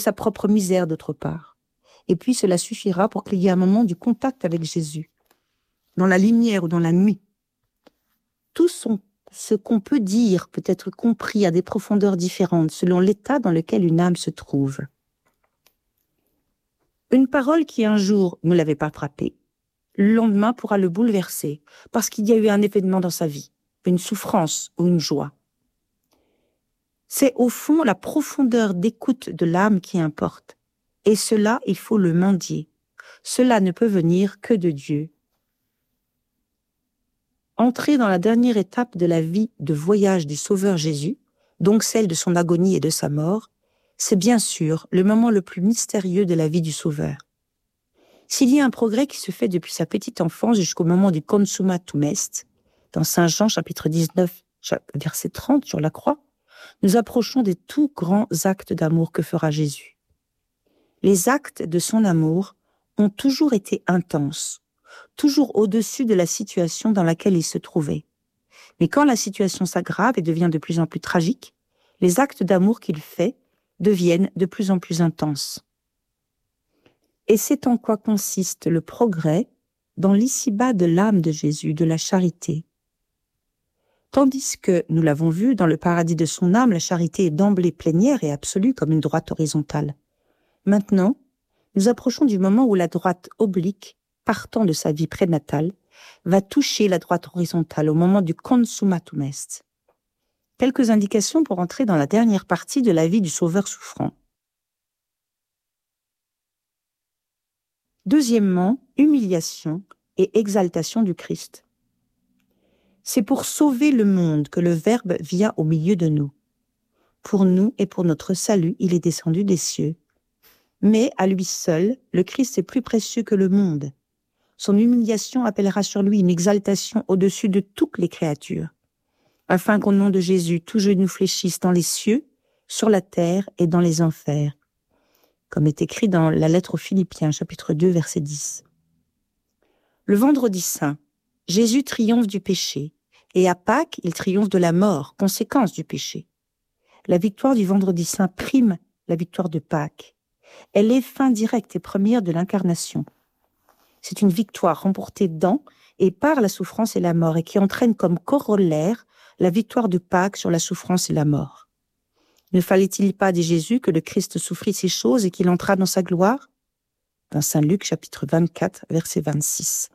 sa propre misère d'autre part. Et puis cela suffira pour qu'il y ait un moment du contact avec Jésus, dans la lumière ou dans la nuit. Tout ce qu'on peut dire peut être compris à des profondeurs différentes selon l'état dans lequel une âme se trouve. Une parole qui un jour ne l'avait pas frappé, le lendemain pourra le bouleverser parce qu'il y a eu un événement dans sa vie, une souffrance ou une joie. C'est au fond la profondeur d'écoute de l'âme qui importe. Et cela, il faut le mendier. Cela ne peut venir que de Dieu. Entrer dans la dernière étape de la vie de voyage du Sauveur Jésus, donc celle de son agonie et de sa mort, c'est bien sûr le moment le plus mystérieux de la vie du Sauveur. S'il y a un progrès qui se fait depuis sa petite enfance jusqu'au moment du consummatum est, dans Saint Jean chapitre 19, verset 30 sur la croix, nous approchons des tout grands actes d'amour que fera Jésus. Les actes de son amour ont toujours été intenses, toujours au-dessus de la situation dans laquelle il se trouvait. Mais quand la situation s'aggrave et devient de plus en plus tragique, les actes d'amour qu'il fait deviennent de plus en plus intenses. Et c'est en quoi consiste le progrès dans l'ici-bas de l'âme de Jésus, de la charité. Tandis que, nous l'avons vu, dans le paradis de son âme, la charité est d'emblée plénière et absolue comme une droite horizontale. Maintenant, nous approchons du moment où la droite oblique, partant de sa vie prénatale, va toucher la droite horizontale au moment du consummatum est. Quelques indications pour entrer dans la dernière partie de la vie du Sauveur souffrant. Deuxièmement, humiliation et exaltation du Christ. C'est pour sauver le monde que le Verbe vient au milieu de nous. Pour nous et pour notre salut, il est descendu des cieux. Mais à lui seul, le Christ est plus précieux que le monde. Son humiliation appellera sur lui une exaltation au-dessus de toutes les créatures, afin qu'au nom de Jésus, tout genou fléchisse dans les cieux, sur la terre et dans les enfers, comme est écrit dans la lettre aux Philippiens, chapitre 2, verset 10. Le vendredi saint, Jésus triomphe du péché, et à Pâques, il triomphe de la mort, conséquence du péché. La victoire du vendredi saint prime la victoire de Pâques. Elle est fin directe et première de l'incarnation. C'est une victoire remportée dans et par la souffrance et la mort, et qui entraîne comme corollaire la victoire de Pâques sur la souffrance et la mort. Ne fallait-il pas, dit Jésus, que le Christ souffrit ces choses et qu'il entra dans sa gloire ? Dans Saint Luc, chapitre 24, verset 26.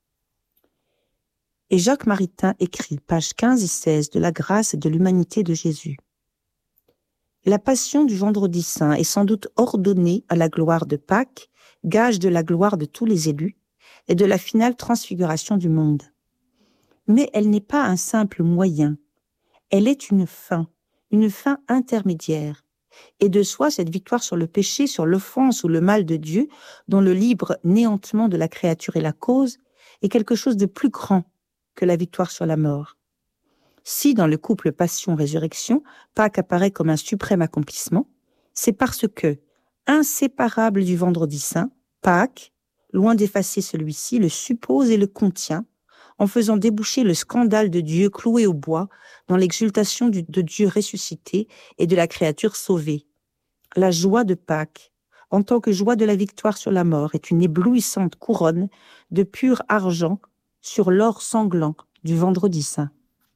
Et Jacques Maritain écrit, pages 15 et 16, de la grâce et de l'humanité de Jésus. La passion du vendredi saint est sans doute ordonnée à la gloire de Pâques, gage de la gloire de tous les élus, et de la finale transfiguration du monde. Mais elle n'est pas un simple moyen, elle est une fin intermédiaire. Et de soi, cette victoire sur le péché, sur l'offense ou le mal de Dieu, dont le libre néantement de la créature est la cause, est quelque chose de plus grand que la victoire sur la mort. Si, dans le couple passion-résurrection, Pâques apparaît comme un suprême accomplissement, c'est parce que, inséparable du vendredi saint, Pâques, loin d'effacer celui-ci, le suppose et le contient, en faisant déboucher le scandale de Dieu cloué au bois dans l'exultation de Dieu ressuscité et de la créature sauvée. La joie de Pâques, en tant que joie de la victoire sur la mort, est une éblouissante couronne de pur argent sur l'or sanglant du vendredi saint.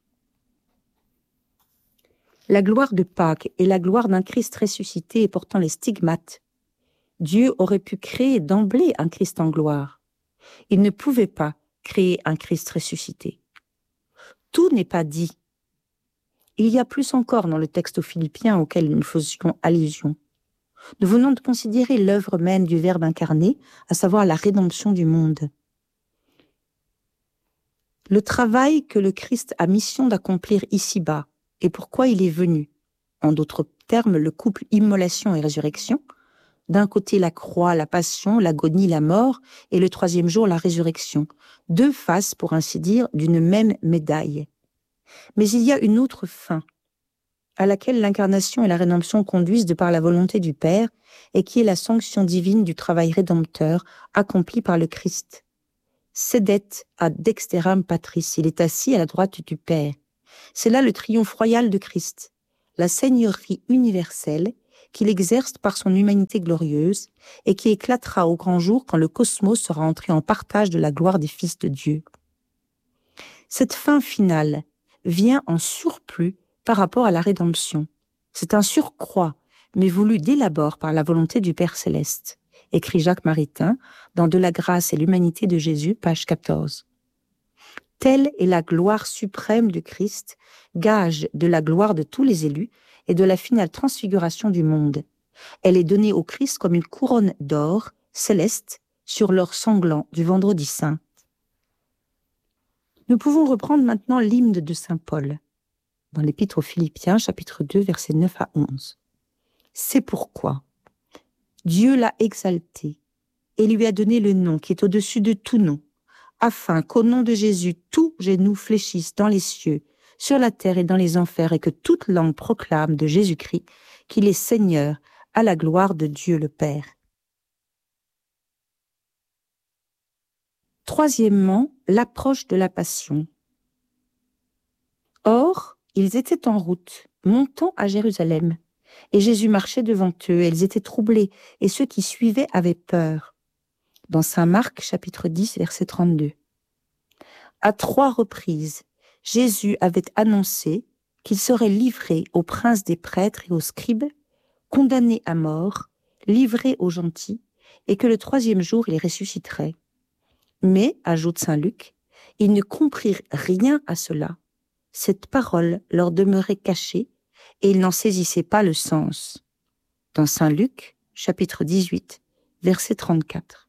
La gloire de Pâques est la gloire d'un Christ ressuscité et portant les stigmates. Dieu aurait pu créer d'emblée un Christ en gloire. Il ne pouvait pas créer un Christ ressuscité. Tout n'est pas dit. Il y a plus encore dans le texte aux Philippiens auquel nous faisions allusion. Nous venons de considérer l'œuvre même du Verbe incarné, à savoir la rédemption du monde. Le travail que le Christ a mission d'accomplir ici-bas, et pourquoi il est venu, en d'autres termes le couple immolation et résurrection, d'un côté la croix, la passion, l'agonie, la mort, et le troisième jour la résurrection, deux faces, pour ainsi dire, d'une même médaille. Mais il y a une autre fin, à laquelle l'incarnation et la rédemption conduisent de par la volonté du Père, et qui est la sanction divine du travail rédempteur accompli par le Christ. Sedet ad dexteram Patris, il est assis à la droite du Père. C'est là le triomphe royal de Christ, la seigneurie universelle qu'il exerce par son humanité glorieuse et qui éclatera au grand jour quand le cosmos sera entré en partage de la gloire des fils de Dieu. Cette fin finale vient en surplus par rapport à la rédemption. C'est un surcroît, mais voulu dès l'abord par la volonté du Père Céleste, écrit Jacques Maritain dans De la grâce et l'humanité de Jésus, page 14. Telle est la gloire suprême du Christ, gage de la gloire de tous les élus et de la finale transfiguration du monde. Elle est donnée au Christ comme une couronne d'or céleste sur l'or sanglant du vendredi saint. Nous pouvons reprendre maintenant l'hymne de saint Paul, dans l'Épître aux Philippiens, chapitre 2, versets 9 à 11. C'est pourquoi Dieu l'a exalté et lui a donné le nom qui est au-dessus de tout nom, afin qu'au nom de Jésus, tout genou fléchisse dans les cieux, sur la terre et dans les enfers, et que toute langue proclame de Jésus-Christ qu'il est Seigneur, à la gloire de Dieu le Père. Troisièmement, l'approche de la Passion. Or, ils étaient en route, montant à Jérusalem, et Jésus marchait devant eux, et ils étaient troublés, et ceux qui suivaient avaient peur. Dans saint Marc, chapitre 10, verset 32. À 3 reprises, Jésus avait annoncé qu'il serait livré aux princes des prêtres et aux scribes, condamné à mort, livré aux gentils, et que le 3e jour il ressusciterait. Mais, ajoute saint Luc, ils ne comprirent rien à cela. Cette parole leur demeurait cachée, et ils n'en saisissaient pas le sens. Dans saint Luc, chapitre 18, verset 34.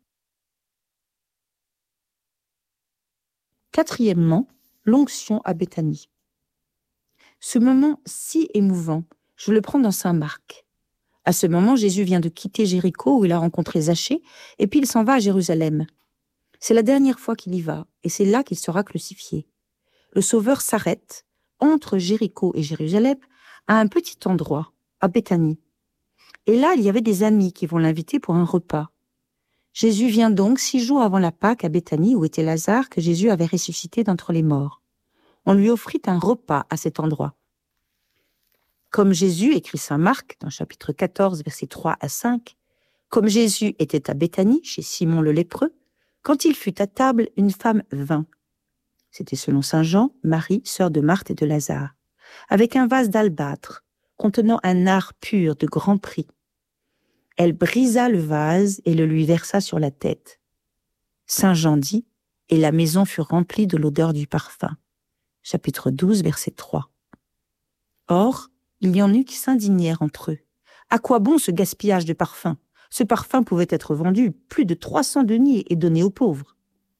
Quatrièmement, l'onction à Béthanie. Ce moment si émouvant, je le prends dans saint Marc. À ce moment, Jésus vient de quitter Jéricho où il a rencontré Zachée, et puis il s'en va à Jérusalem. C'est la dernière fois qu'il y va, et c'est là qu'il sera crucifié. Le Sauveur s'arrête, entre Jéricho et Jérusalem, à un petit endroit, à Béthanie. Et là, il y avait des amis qui vont l'inviter pour un repas. Jésus vient donc 6 jours avant la Pâque à Béthanie, où était Lazare, que Jésus avait ressuscité d'entre les morts. On lui offrit un repas à cet endroit. Comme Jésus, écrit saint Marc, dans chapitre 14, versets 3 à 5, comme Jésus était à Béthanie, chez Simon le lépreux, quand il fut à table, une femme vint. C'était selon saint Jean, Marie, sœur de Marthe et de Lazare, avec un vase d'albâtre, contenant un nard pur de grand prix. Elle brisa le vase et le lui versa sur la tête. Saint Jean dit, et la maison fut remplie de l'odeur du parfum. Chapitre 12, verset 3. Or, il y en eut qui s'indignèrent entre eux. À quoi bon ce gaspillage de parfum? Ce parfum pouvait être vendu plus de 300 deniers et donné aux pauvres.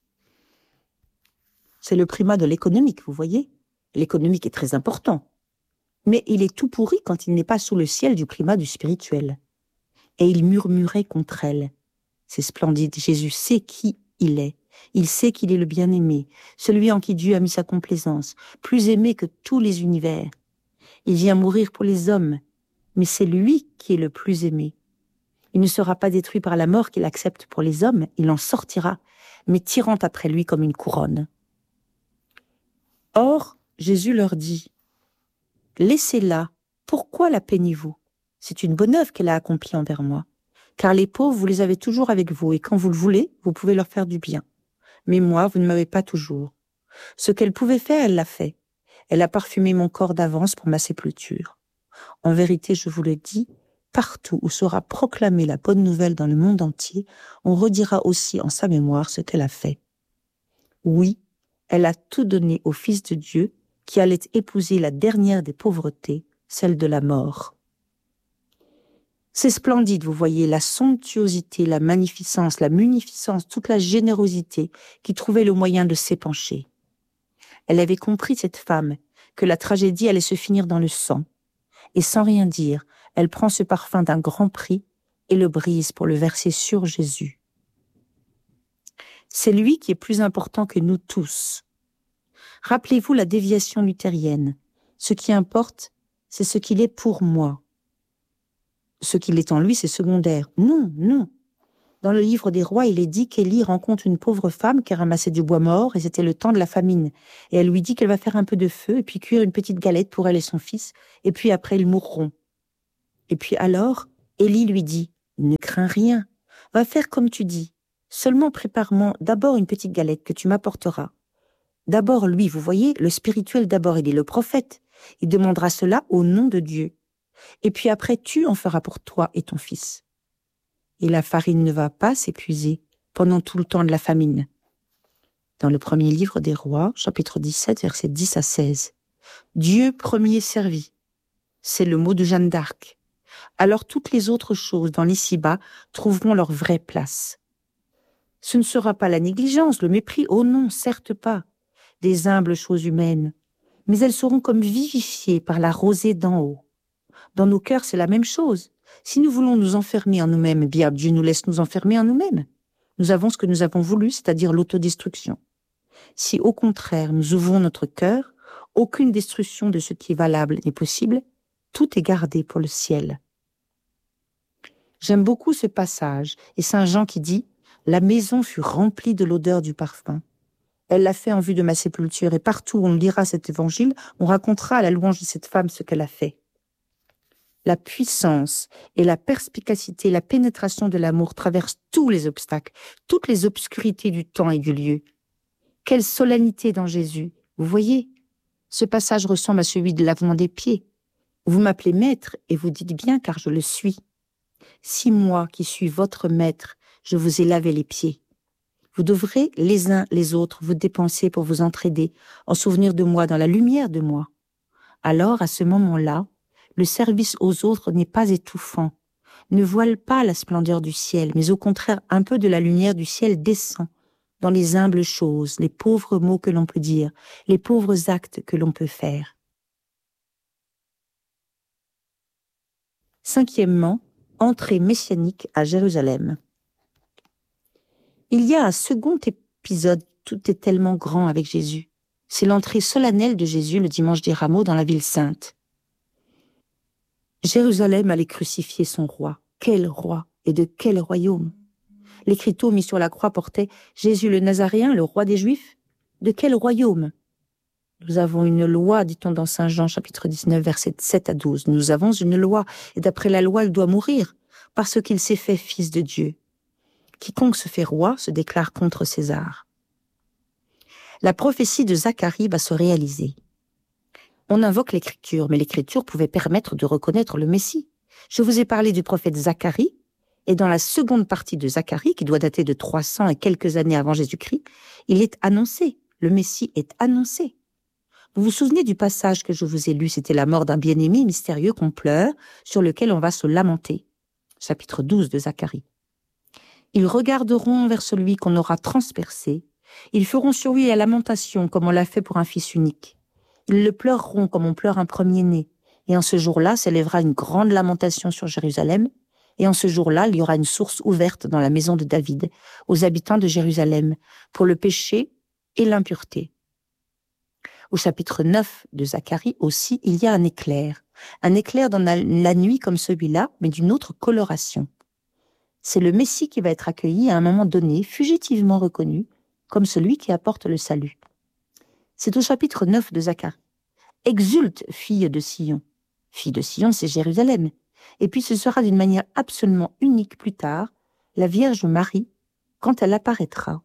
C'est le primat de l'économique, vous voyez. L'économique est très important. Mais il est tout pourri quand il n'est pas sous le ciel du primat du spirituel. Et il murmurait contre elle. C'est splendide, Jésus sait qui il est. Il sait qu'il est le bien-aimé, celui en qui Dieu a mis sa complaisance, plus aimé que tous les univers. Il vient mourir pour les hommes, mais c'est lui qui est le plus aimé. Il ne sera pas détruit par la mort qu'il accepte pour les hommes, il en sortira, mais tirant après lui comme une couronne. Or, Jésus leur dit, « Laissez-la, pourquoi la peignez-vous? C'est une bonne œuvre qu'elle a accomplie envers moi. Car les pauvres, vous les avez toujours avec vous, et quand vous le voulez, vous pouvez leur faire du bien. Mais moi, vous ne m'avez pas toujours. Ce qu'elle pouvait faire, elle l'a fait. Elle a parfumé mon corps d'avance pour ma sépulture. En vérité, je vous le dis, partout où sera proclamée la bonne nouvelle dans le monde entier, on redira aussi en sa mémoire ce qu'elle a fait. Oui, elle a tout donné au Fils de Dieu, qui allait épouser la dernière des pauvretés, celle de la mort. » C'est splendide, vous voyez, la somptuosité, la magnificence, la munificence, toute la générosité qui trouvait le moyen de s'épancher. Elle avait compris, cette femme, que la tragédie allait se finir dans le sang. Et sans rien dire, elle prend ce parfum d'un grand prix et le brise pour le verser sur Jésus. C'est lui qui est plus important que nous tous. Rappelez-vous la déviation luthérienne. Ce qui importe, c'est ce qu'il est pour moi. Ce qu'il est en lui, c'est secondaire. Non, non. Dans le livre des rois, il est dit qu'Élie rencontre une pauvre femme qui ramassait du bois mort et c'était le temps de la famine. Et elle lui dit qu'elle va faire un peu de feu et puis cuire une petite galette pour elle et son fils et puis après ils mourront. Et puis alors, Élie lui dit, ne crains rien, va faire comme tu dis. Seulement prépare-moi d'abord une petite galette que tu m'apporteras. D'abord, lui, vous voyez, le spirituel d'abord, il est le prophète. Il demandera cela au nom de Dieu. Et puis après, tu en feras pour toi et ton fils. Et la farine ne va pas s'épuiser pendant tout le temps de la famine. Dans le premier livre des Rois, chapitre 17, versets 10 à 16. Dieu premier servi. C'est le mot de Jeanne d'Arc. Alors toutes les autres choses dans l'ici-bas trouveront leur vraie place. Ce ne sera pas la négligence, le mépris, oh non, certes pas, des humbles choses humaines, mais elles seront comme vivifiées par la rosée d'en haut. Dans nos cœurs, c'est la même chose. Si nous voulons nous enfermer en nous-mêmes, eh bien Dieu nous laisse nous enfermer en nous-mêmes. Nous avons ce que nous avons voulu, c'est-à-dire l'autodestruction. Si au contraire nous ouvrons notre cœur, aucune destruction de ce qui est valable n'est possible, tout est gardé pour le ciel. J'aime beaucoup ce passage, et Saint Jean qui dit « La maison fut remplie de l'odeur du parfum. Elle l'a fait en vue de ma sépulture, et partout où on lira cet évangile, on racontera à la louange de cette femme ce qu'elle a fait. » La puissance et la perspicacité, la pénétration de l'amour traversent tous les obstacles, toutes les obscurités du temps et du lieu. Quelle solennité dans Jésus. Vous voyez, ce passage ressemble à celui de lavement des pieds. Vous m'appelez maître et vous dites bien car je le suis. Si moi qui suis votre maître, je vous ai lavé les pieds. Vous devrez les uns les autres vous dépenser pour vous entraider, en souvenir de moi, dans la lumière de moi. Alors, à ce moment-là, le service aux autres n'est pas étouffant, ne voile pas la splendeur du ciel, mais au contraire, un peu de la lumière du ciel descend dans les humbles choses, les pauvres mots que l'on peut dire, les pauvres actes que l'on peut faire. Cinquièmement, entrée messianique à Jérusalem. Il y a un second épisode, tout est tellement grand avec Jésus. C'est l'entrée solennelle de Jésus le dimanche des Rameaux dans la ville sainte. Jérusalem allait crucifier son roi. Quel roi et de quel royaume? L'écriteau mis sur la croix portait « Jésus le Nazaréen, le roi des Juifs ». De quel royaume? Nous avons une loi, dit-on dans Saint Jean, chapitre 19, versets 7 à 12. Nous avons une loi, et d'après la loi, il doit mourir, parce qu'il s'est fait fils de Dieu. Quiconque se fait roi se déclare contre César. La prophétie de Zacharie va se réaliser. On invoque l'écriture, mais l'écriture pouvait permettre de reconnaître le Messie. Je vous ai parlé du prophète Zacharie, et dans la seconde partie de Zacharie, qui doit dater de 300 et quelques années avant Jésus-Christ, il est annoncé, le Messie est annoncé. Vous vous souvenez du passage que je vous ai lu, c'était la mort d'un bien-aimé mystérieux qu'on pleure, sur lequel on va se lamenter. Chapitre 12 de Zacharie. Ils regarderont vers celui qu'on aura transpercé, ils feront sur lui la lamentation comme on l'a fait pour un fils unique. Ils le pleureront comme on pleure un premier-né, et en ce jour-là s'élèvera une grande lamentation sur Jérusalem, et en ce jour-là, il y aura une source ouverte dans la maison de David, aux habitants de Jérusalem, pour le péché et l'impureté. Au chapitre 9 de Zacharie aussi, il y a un éclair dans la nuit comme celui-là, mais d'une autre coloration. C'est le Messie qui va être accueilli à un moment donné, fugitivement reconnu, comme celui qui apporte le salut. C'est au chapitre 9 de Zacharie. Exulte, fille de Sion. Fille de Sion, c'est Jérusalem. Et puis ce sera d'une manière absolument unique plus tard, la Vierge Marie, quand elle apparaîtra.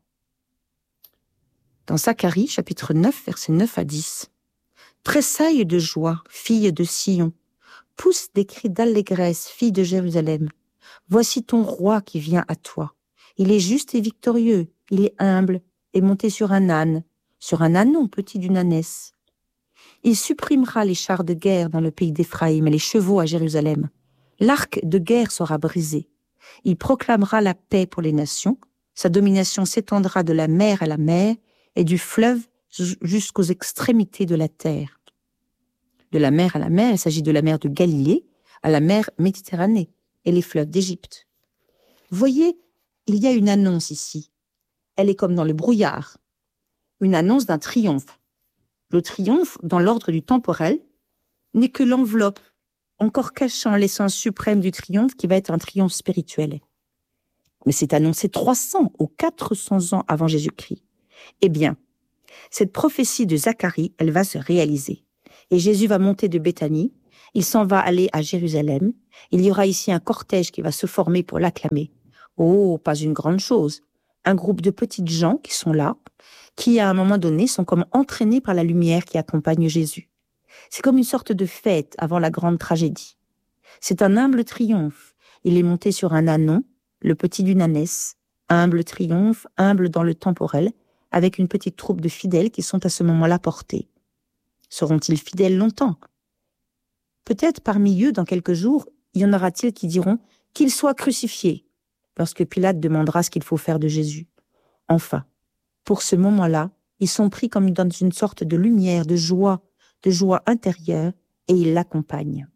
Dans Zacharie, chapitre 9, versets 9 à 10. Tressaille de joie, fille de Sion. Pousse des cris d'allégresse, fille de Jérusalem. Voici ton roi qui vient à toi. Il est juste et victorieux, il est humble et monté sur un ânon petit d'une ânesse. Il supprimera les chars de guerre dans le pays d'Éphraïm et les chevaux à Jérusalem. L'arc de guerre sera brisé. Il proclamera la paix pour les nations. Sa domination s'étendra de la mer à la mer et du fleuve jusqu'aux extrémités de la terre. De la mer à la mer, il s'agit de la mer de Galilée à la mer Méditerranée et les fleuves d'Égypte. Voyez, il y a une annonce ici. Elle est comme dans le brouillard. Une annonce d'un triomphe. Le triomphe, dans l'ordre du temporel, n'est que l'enveloppe, encore cachant l'essence suprême du triomphe qui va être un triomphe spirituel. Mais c'est annoncé 300 ou 400 ans avant Jésus-Christ. Eh bien, cette prophétie de Zacharie, elle va se réaliser. Et Jésus va monter de Béthanie, il s'en va aller à Jérusalem, Il y aura ici un cortège qui va se former pour l'acclamer. Oh, pas une grande chose. Un groupe de petites gens qui sont là, qui à un moment donné sont comme entraînés par la lumière qui accompagne Jésus. C'est comme une sorte de fête avant la grande tragédie. C'est un humble triomphe. Il est monté sur un ânon, le petit d'une ânesse. Humble triomphe, humble dans le temporel, avec une petite troupe de fidèles qui sont à ce moment-là portés. Seront-ils fidèles longtemps? Peut-être parmi eux, dans quelques jours, il y en aura-t-il qui diront qu'il soit crucifié, lorsque Pilate demandera ce qu'il faut faire de Jésus. Enfin, pour ce moment-là, ils sont pris comme dans une sorte de lumière, de joie intérieure, et ils l'accompagnent.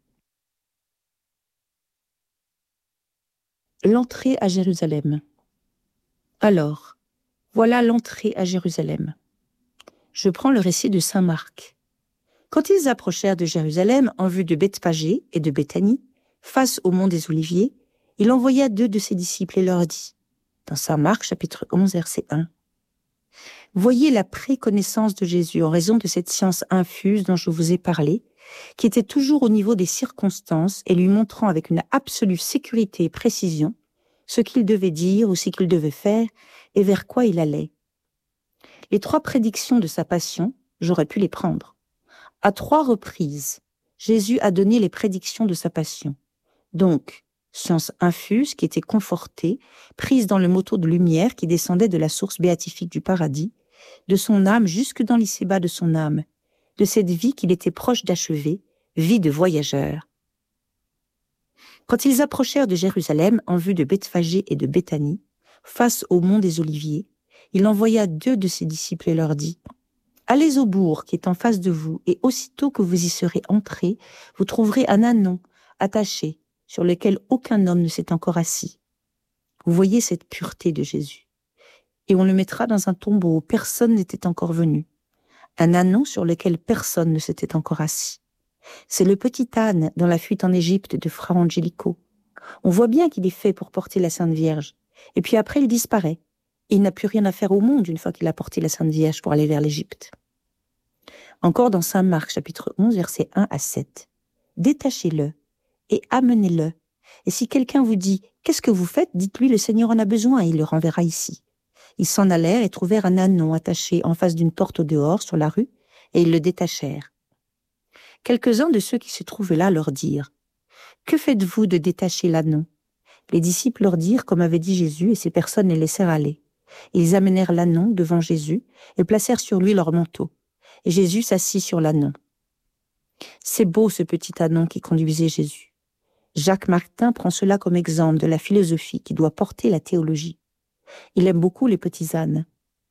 L'entrée à Jérusalem. Alors, voilà l'entrée à Jérusalem. Je prends le récit de saint Marc. Quand ils approchèrent de Jérusalem en vue de Bethphagée et de Béthanie, face au mont des Oliviers, il envoya 2 de ses disciples et leur dit, dans saint Marc, chapitre 11, verset 1, « Voyez la préconnaissance de Jésus en raison de cette science infuse dont je vous ai parlé, qui était toujours au niveau des circonstances et lui montrant avec une absolue sécurité et précision ce qu'il devait dire ou ce qu'il devait faire et vers quoi il allait. Les 3 prédictions de sa passion, j'aurais pu les prendre. À 3 reprises, Jésus a donné les prédictions de sa passion. Donc, science infuse qui était confortée, prise dans le moto de lumière qui descendait de la source béatifique du paradis, de son âme jusque dans l'ici-bas de son âme, de cette vie qu'il était proche d'achever, vie de voyageur. Quand ils approchèrent de Jérusalem en vue de Bethphagée et de Béthanie, face au mont des Oliviers, il envoya 2 de ses disciples et leur dit, « Allez au bourg qui est en face de vous, et aussitôt que vous y serez entrés, vous trouverez un ânon attaché, sur lequel aucun homme ne s'est encore assis. » Vous voyez cette pureté de Jésus. Et on le mettra dans un tombeau où personne n'était encore venu. Un ânon sur lequel personne ne s'était encore assis. C'est le petit âne dans la fuite en Égypte de Fra Angelico. On voit bien qu'il est fait pour porter la Sainte Vierge. Et puis après, il disparaît. Il n'a plus rien à faire au monde une fois qu'il a porté la Sainte Vierge pour aller vers l'Égypte. Encore dans saint Marc, chapitre 11, versets 1 à 7. « Détachez-le et amenez-le. Et si quelqu'un vous dit « Qu'est-ce que vous faites ?» dites-lui « Le Seigneur en a besoin et il le renverra ici. » Ils s'en allèrent et trouvèrent un ânon attaché en face d'une porte au dehors, sur la rue, et ils le détachèrent. Quelques-uns de ceux qui se trouvaient là leur dirent « Que faites-vous de détacher l'ânon ?» Les disciples leur dirent comme avait dit Jésus, et ces personnes les laissèrent aller. Ils amenèrent l'ânon devant Jésus et placèrent sur lui leur manteau. Et Jésus s'assit sur l'ânon. C'est beau ce petit ânon qui conduisait Jésus. Jacques Martin prend cela comme exemple de la philosophie qui doit porter la théologie. Il aime beaucoup les petits ânes.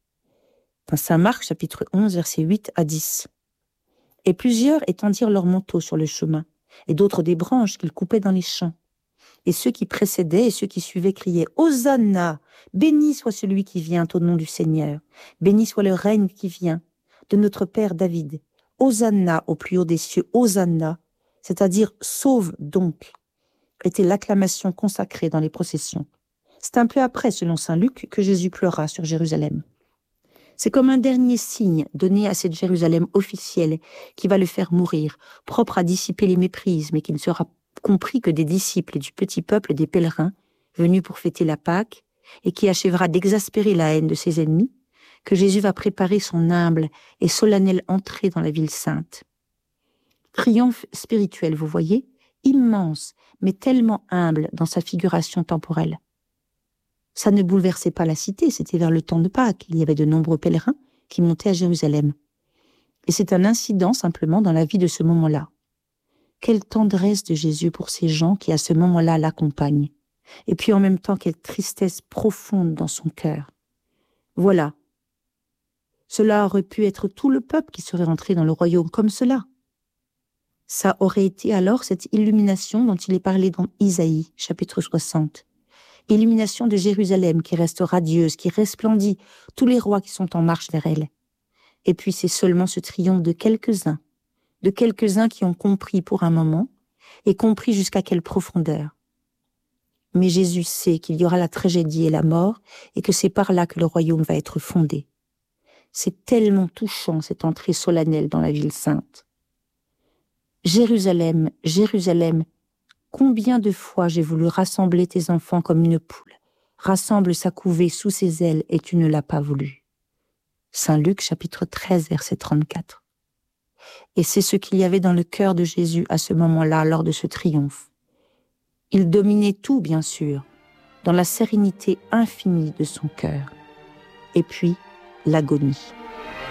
Dans saint Marc, chapitre 11, versets 8 à 10. « Et plusieurs étendirent leurs manteaux sur le chemin, et d'autres des branches qu'ils coupaient dans les champs. Et ceux qui précédaient et ceux qui suivaient criaient « Hosanna ! Béni soit celui qui vient au nom du Seigneur. Béni soit le règne qui vient de notre Père David. Hosanna au plus haut des cieux. Hosanna !» c'est-à-dire « sauve donc », était l'acclamation consacrée dans les processions. C'est un peu après, selon saint Luc, que Jésus pleura sur Jérusalem. C'est comme un dernier signe donné à cette Jérusalem officielle qui va le faire mourir, propre à dissiper les méprises, mais qui ne sera compris que des disciples et du petit peuple des pèlerins venus pour fêter la Pâque, et qui achèvera d'exaspérer la haine de ses ennemis, que Jésus va préparer son humble et solennelle entrée dans la ville sainte. Triomphe spirituel, vous voyez, immense, mais tellement humble dans sa figuration temporelle. Ça ne bouleversait pas la cité, c'était vers le temps de Pâques. Il y avait de nombreux pèlerins qui montaient à Jérusalem. Et c'est un incident simplement dans la vie de ce moment-là. Quelle tendresse de Jésus pour ces gens qui à ce moment-là l'accompagnent. Et puis en même temps, quelle tristesse profonde dans son cœur. Voilà. Cela aurait pu être tout le peuple qui serait entré dans le royaume comme cela. Ça aurait été alors cette illumination dont il est parlé dans Isaïe, chapitre 60. Illumination de Jérusalem qui reste radieuse, qui resplendit, tous les rois qui sont en marche vers elle. Et puis c'est seulement ce triomphe de quelques-uns qui ont compris pour un moment, et compris jusqu'à quelle profondeur. Mais Jésus sait qu'il y aura la tragédie et la mort, et que c'est par là que le royaume va être fondé. C'est tellement touchant cette entrée solennelle dans la ville sainte. Jérusalem, Jérusalem, Combien de fois j'ai voulu rassembler tes enfants comme une poule rassemble sa couvée sous ses ailes et tu ne l'as pas voulu. Saint Luc, chapitre 13, verset 34. Et c'est ce qu'il y avait dans le cœur de Jésus à ce moment-là, lors de ce triomphe. Il dominait tout, bien sûr, dans la sérénité infinie de son cœur. Et puis, l'agonie.